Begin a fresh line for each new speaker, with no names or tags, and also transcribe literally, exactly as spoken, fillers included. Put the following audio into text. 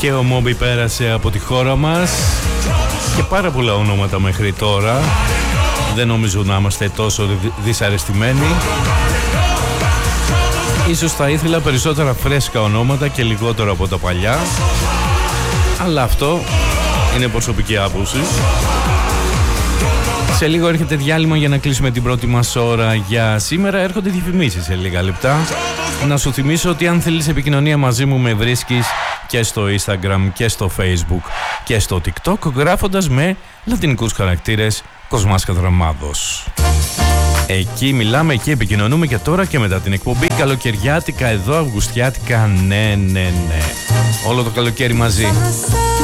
Και ο Μόμπι πέρασε από τη χώρα μας και πάρα πολλά ονόματα μέχρι τώρα. Δεν νομίζω να είμαστε τόσο δυσαρεστημένοι. Ίσως θα ήθελα περισσότερα φρέσκα ονόματα και λιγότερο από τα παλιά, αλλά αυτό είναι προσωπική άποψη. Σε λίγο έρχεται διάλειμμα για να κλείσουμε την πρώτη μας ώρα για σήμερα. Έρχονται διαφημίσεις σε λίγα λεπτά. Να σου θυμίσω ότι αν θέλεις επικοινωνία μαζί μου, με βρίσκεις και στο Instagram και στο Facebook και στο TikTok γράφοντας με λατινικούς χαρακτήρες Κοσμάς Κατραμάδος. Εκεί μιλάμε, εκεί επικοινωνούμε και τώρα και μετά την εκπομπή. Καλοκαιριάτικα εδώ, αυγουστιάτικα, ναι, ναι, ναι. Όλο το καλοκαίρι μαζί.